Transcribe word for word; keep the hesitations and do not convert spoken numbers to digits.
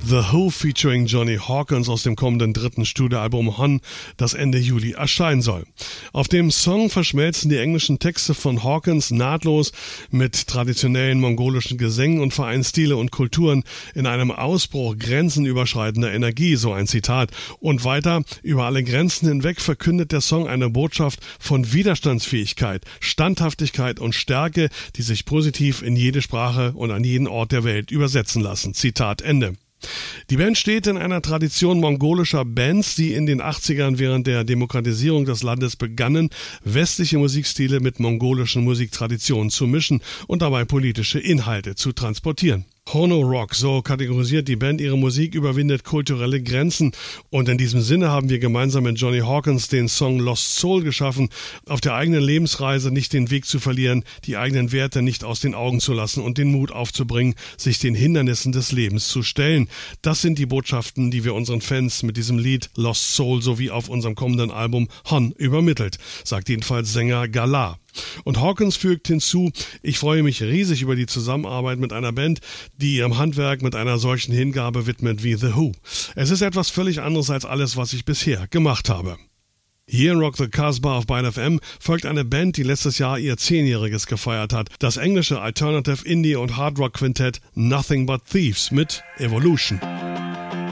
The Who featuring Johnny Hawkins aus dem kommenden dritten Studioalbum Hon, das Ende Juli erscheinen soll. Auf dem Song verschmelzen die englischen Texte von Hawkins nahtlos mit traditionellen mongolischen Gesängen und vereinen Stile und Kulturen in einem Ausbruch grenzenüberschreitender Energie, so ein Zitat. Und weiter, über alle Grenzen hinweg verkündet der Song eine Botschaft von Widerstandsfähigkeit, Standhaftigkeit und Stärke, die sich positiv in jede Sprache und an jeden Ort der Welt übersetzen lassen. Zitat Ende. Die Band steht in einer Tradition mongolischer Bands, die in den achtzigern während der Demokratisierung des Landes begannen, westliche Musikstile mit mongolischen Musiktraditionen zu mischen und dabei politische Inhalte zu transportieren. Hono Rock, so kategorisiert die Band ihre Musik, überwindet kulturelle Grenzen und in diesem Sinne haben wir gemeinsam mit Johnny Hawkins den Song Lost Soul geschaffen, auf der eigenen Lebensreise nicht den Weg zu verlieren, die eigenen Werte nicht aus den Augen zu lassen und den Mut aufzubringen, sich den Hindernissen des Lebens zu stellen. Das sind die Botschaften, die wir unseren Fans mit diesem Lied Lost Soul sowie auf unserem kommenden Album Hon übermittelt, sagt jedenfalls Sänger Galar. Und Hawkins fügt hinzu, ich freue mich riesig über die Zusammenarbeit mit einer Band, die ihrem Handwerk mit einer solchen Hingabe widmet wie The Who. Es ist etwas völlig anderes als alles, was ich bisher gemacht habe. Hier in Rock the Casbah auf Byte F M folgt eine Band, die letztes Jahr ihr Zehnjähriges gefeiert hat. Das englische Alternative Indie und Hard Rock Quintett Nothing But Thieves mit Evolution.